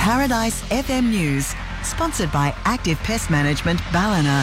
Paradise FM News, sponsored by Active Pest Management Ballina.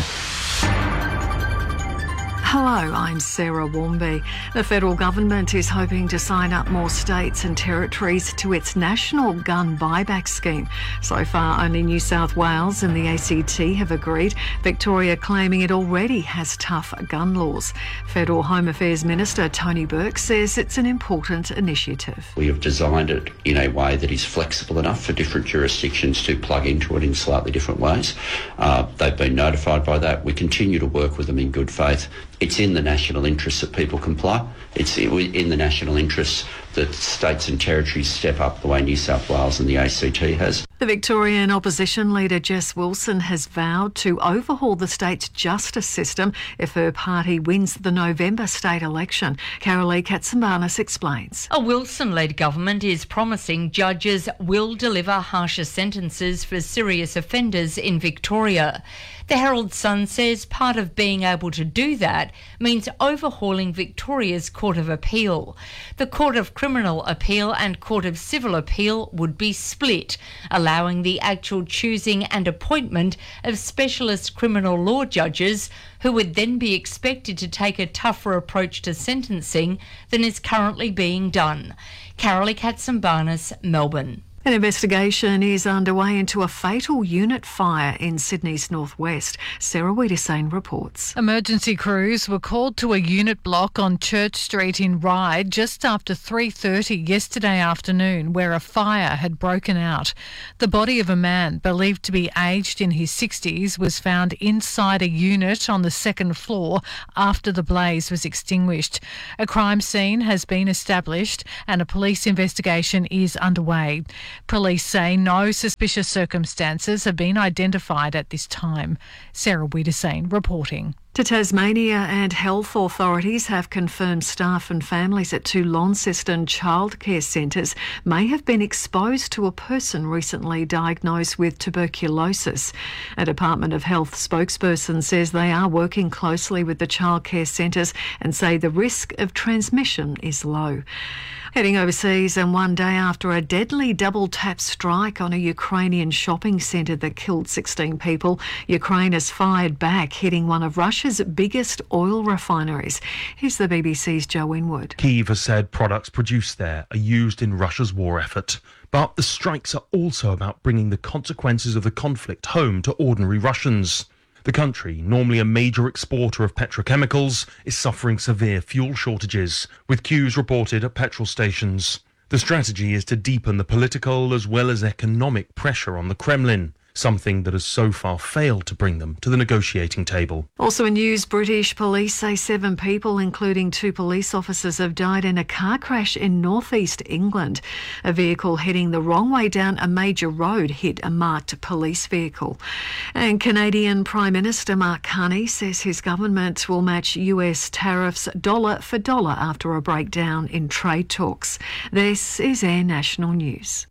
Hello, I'm Sarah Warmby. The federal government is hoping to sign up more states and territories to its national gun buyback scheme. So far, only New South Wales and the ACT have agreed, Victoria claiming it already has tough gun laws. Federal Home Affairs Minister Tony Burke says it's an important initiative. We have designed it in a way that is flexible enough for different jurisdictions to plug into it in slightly different ways. They've been notified by that. We continue to work with them in good faith. It's in the national interest that people comply. It's in the national interest that states and territories step up the way New South Wales and the ACT has. The Victorian opposition leader Jess Wilson has vowed to overhaul the state's justice system if her party wins the November state election. Carolee Katsambanis explains. A Wilson-led government is promising judges will deliver harsher sentences for serious offenders in Victoria. The Herald Sun says part of being able to do that means overhauling Victoria's Court of Appeal. The Court of Criminal Appeal and Court of Civil Appeal would be split, allowing the actual choosing and appointment of specialist criminal law judges who would then be expected to take a tougher approach to sentencing than is currently being done. Carolee Katsambanis, Melbourne. An investigation is underway into a fatal unit fire in Sydney's northwest. Sarah Wiedersane reports. Emergency crews were called to a unit block on Church Street in Ryde just after 3:30 yesterday afternoon, where a fire had broken out. The body of a man believed to be aged in his 60s was found inside a unit on the second floor after the blaze was extinguished. A crime scene has been established and a police investigation is underway. Police say no suspicious circumstances have been identified at this time. Sarah Wiedersane reporting. To Tasmania, and health authorities have confirmed staff and families at two Launceston childcare centres may have been exposed to a person recently diagnosed with tuberculosis. A Department of Health spokesperson says they are working closely with the childcare centres and say the risk of transmission is low. Heading overseas, and one day after a deadly double-tap strike on a Ukrainian shopping centre that killed 16 people, Ukraine has fired back, hitting one of Russia's biggest oil refineries. Here's the BBC's Joe Winwood. Kyiv has said products produced there are used in Russia's war effort. But the strikes are also about bringing the consequences of the conflict home to ordinary Russians. The country, normally a major exporter of petrochemicals, is suffering severe fuel shortages, with queues reported at petrol stations. The strategy is to deepen the political as well as economic pressure on the Kremlin, something that has so far failed to bring them to the negotiating table. Also in news, British police say 7 people, including 2 police officers, have died in a car crash in northeast England. A vehicle heading the wrong way down a major road hit a marked police vehicle. And Canadian Prime Minister Mark Carney says his government will match US tariffs dollar for dollar after a breakdown in trade talks. This is Air National News.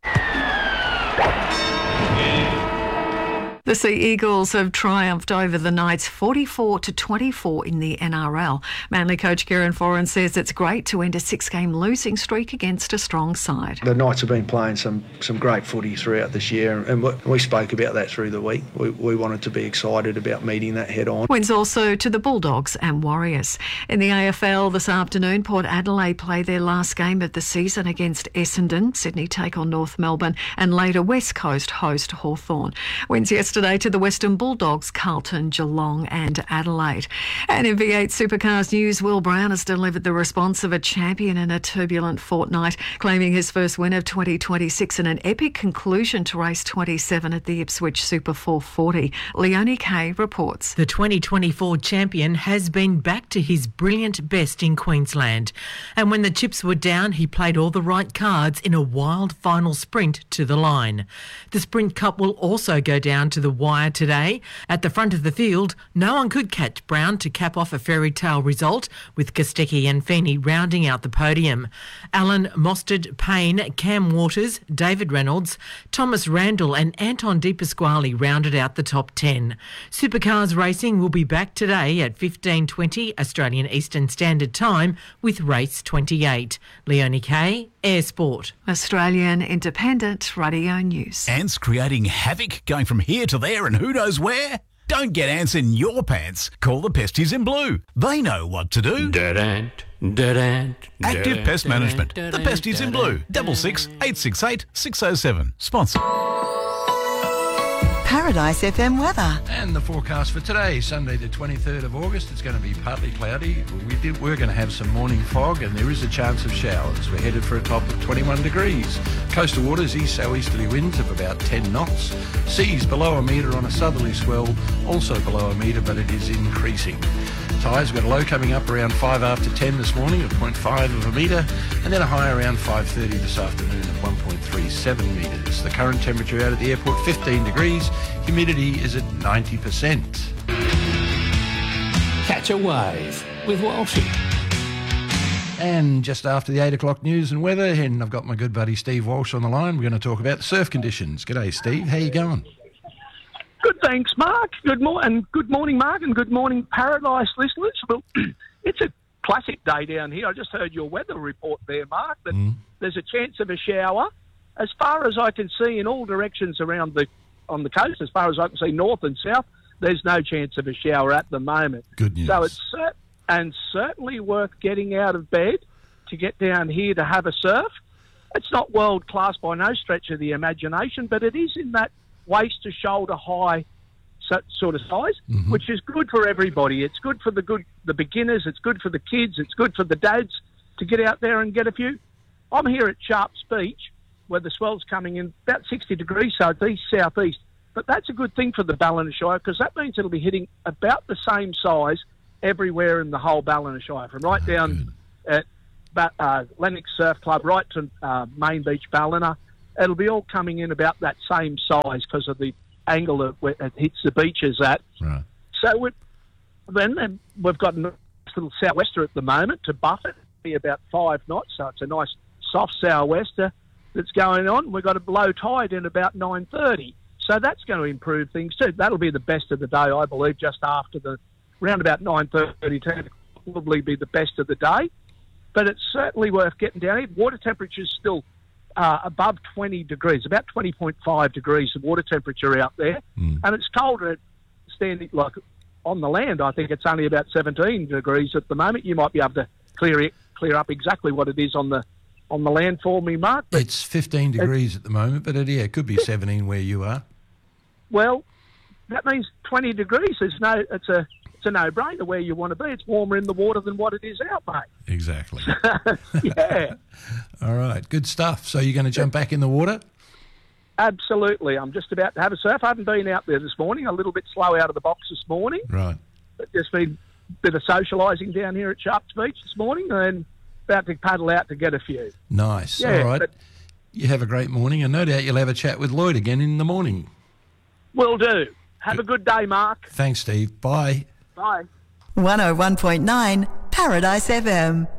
The Sea Eagles have triumphed over the Knights 44-24 in the NRL. Manly coach Kieran Foran says it's great to end a 6-game losing streak against a strong side. The Knights have been playing some great footy throughout this year, and we spoke about that through the week. We wanted to be excited about meeting that head on. Wins also to the Bulldogs and Warriors. In the AFL this afternoon, Port Adelaide play their last game of the season against Essendon. Sydney take on North Melbourne, and later West Coast host Hawthorn. Wins yesterday to the Western Bulldogs, Carlton, Geelong and Adelaide. And in V8 Supercars news, Will Brown has delivered the response of a champion in a turbulent fortnight, claiming his first win of 2026 and an epic conclusion to race 27 at the Ipswich Super 440. Leonie Kay reports. The 2024 champion has been back to his brilliant best in Queensland. And when the chips were down, he played all the right cards in a wild final sprint to the line. The Sprint Cup will also go down to the wire today. At the front of the field, no one could catch Brown to cap off a fairy tale result, with Kostecki and Feeney rounding out the podium. Allen, Mostert, Payne, Cam Waters, David Reynolds, Thomas Randall and Anton De Pasquale rounded out the top 10. Supercars racing will be back today at 15:20 Australian Eastern Standard Time with race 28. Leonie Kay, Air Sport. Australian Independent Radio News. Ants creating havoc, going from here to there and who knows where? Don't get ants in your pants. Call the Pesties in Blue. They know what to do. Dead ant, dead ant. Active Pest Management. The Pesties in Blue. 66 868 607. Sponsor. Paradise FM weather. And the forecast for today, Sunday the 23rd of August, it's going to be partly cloudy. We're going to have some morning fog and there is a chance of showers. We're headed for a top of 21 degrees. Coastal waters, east-southeasterly winds of about 10 knots. Seas below a metre on a southerly swell, also below a metre, but it is increasing. Tides, we've got a low coming up around 5 after 10 this morning at 0.5 of a metre, and then a high around 5:30 this afternoon at 1.37 metres. The current temperature out at the airport, 15 degrees. Humidity is at 90%. Catch a wave with Walshy. And just after the 8 o'clock news and weather, and I've got my good buddy Steve Walsh on the line. We're going to talk about the surf conditions. G'day, Steve. How you going? Good, thanks, Mark. Good morning, Mark, and good morning, Paradise listeners. Well, it's a classic day down here. I just heard your weather report there, Mark, that there's a chance of a shower. As far as I can see in all directions on the coast, as far as I can see north and south, there's no chance of a shower at the moment. Good news. So it's certainly worth getting out of bed to get down here to have a surf. It's not world class by no stretch of the imagination, but it is in that waist to shoulder high sort of size, which is good for everybody. It's good for the beginners, it's good for the kids, it's good for the dads to get out there and get a few. I'm here at Sharps Beach where the swell's coming in about 60 degrees, so it's east-southeast. But that's a good thing for the Ballina Shire because that means it'll be hitting about the same size everywhere in the whole Ballina Shire, from right down at Lennox Surf Club right to Main Beach Ballina. It'll be all coming in about that same size because of the angle that it hits the beaches at. Right. So we've got a nice little sou'wester at the moment to buff it. It'll be about 5 knots, so it's a nice soft sou'wester that's going on. We've got a low tide in about 9:30, so that's going to improve things too. That'll be the best of the day, I believe, just after round about 9:30, 10 will probably be the best of the day. But it's certainly worth getting down here. Water temperature's still above 20 degrees, about 20.5 degrees of water temperature out there. And it's colder standing, like on the land. I think it's only about 17 degrees at the moment. You might be able to clear up exactly what it is on the land for me, Mark. But it's 15 degrees at the moment, but it could be 17 where you are. Well, that means 20 degrees. It's a no-brainer where you want to be. It's warmer in the water than what it is out, mate. Exactly. Yeah. All right, good stuff. So you're going to jump back in the water? Absolutely. I'm just about to have a surf. I haven't been out there this morning. A little bit slow out of the box this morning. Right. But just been a bit of socialising down here at Sharps Beach this morning and about to paddle out to get a few. Nice. Yeah, all right. You have a great morning, and no doubt you'll have a chat with Lloyd again in the morning. Will do. Have a good day, Mark. Thanks, Steve. Bye. Bye. 101.9 Paradise FM.